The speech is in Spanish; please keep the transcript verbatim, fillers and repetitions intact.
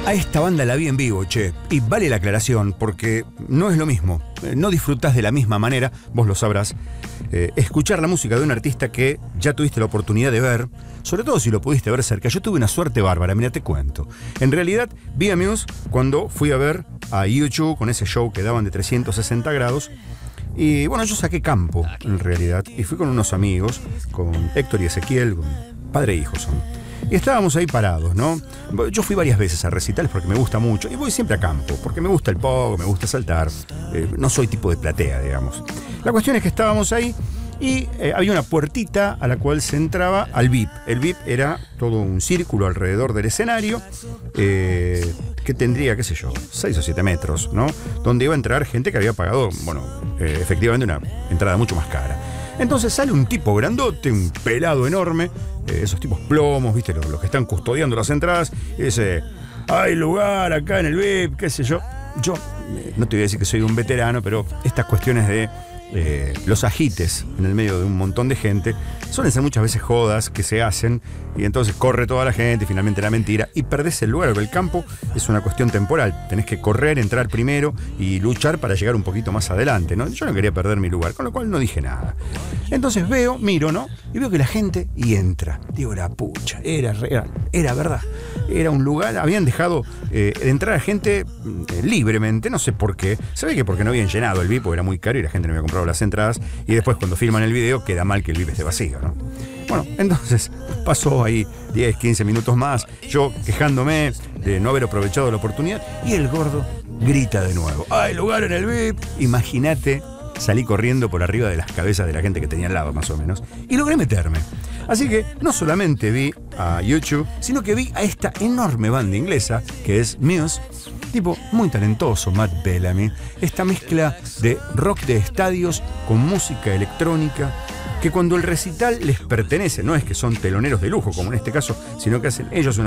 A esta banda la vi en vivo, che, y vale la aclaración, porque no es lo mismo, no disfrutás de la misma manera, vos lo sabrás, eh, escuchar la música de un artista que ya tuviste la oportunidad de ver, sobre todo si lo pudiste ver cerca. Yo tuve una suerte bárbara, mira, te cuento. En realidad, vi a Muse cuando fui a ver a U dos con ese show que daban de trescientos sesenta grados, y bueno, yo saqué campo, en realidad, y fui con unos amigos, con Héctor y Ezequiel, con padre e hijo son. Y estábamos ahí parados, ¿no? Yo fui varias veces a recitales porque me gusta mucho. Y voy siempre a campo, porque me gusta el pogo, me gusta saltar. Eh, no soy tipo de platea, digamos. La cuestión es que estábamos ahí y eh, había una puertita a la cual se entraba al V I P. El V I P era todo un círculo alrededor del escenario, eh, que tendría, qué sé yo, seis o siete metros, ¿no? Donde iba a entrar gente que había pagado, bueno, eh, efectivamente una entrada mucho más cara. Entonces sale un tipo grandote, un pelado enorme, eh, esos tipos plomos, ¿viste? Los, los que están custodiando las entradas, y dice, hay lugar acá en el V I P, qué sé yo. Yo, eh, no te voy a decir que soy un veterano, pero estas cuestiones de eh, los ajites en el medio de un montón de gente suelen ser muchas veces jodas que se hacen, y entonces corre toda la gente y finalmente la mentira, y perdés el lugar, porque el campo es una cuestión temporal. Tenés que correr, entrar primero y luchar para llegar un poquito más adelante, ¿no? Yo no quería perder mi lugar, con lo cual no dije nada. Entonces veo, miro, ¿no? Y veo que la gente y entra. Digo, la pucha, era real, era verdad. Era un lugar, habían dejado eh, entrar a gente eh, libremente, no sé por qué. Se ve que porque no habían llenado el V I P, porque era muy caro y la gente no había comprado las entradas. Y después cuando filman el video queda mal que el V I P esté vacío, ¿no? Bueno, entonces pasó ahí diez, quince minutos más, yo quejándome de no haber aprovechado la oportunidad, y el gordo grita de nuevo, ¡hay lugar en el V I P! Imagínate, salí corriendo por arriba de las cabezas de la gente que tenía al lado, más o menos, y logré meterme. Así que no solamente vi a U dos, sino que vi a esta enorme banda inglesa, que es Muse, tipo muy talentoso, Matt Bellamy, esta mezcla de rock de estadios con música electrónica, que cuando el recital les pertenece, no es que son teloneros de lujo, como en este caso, sino que hacen ellos una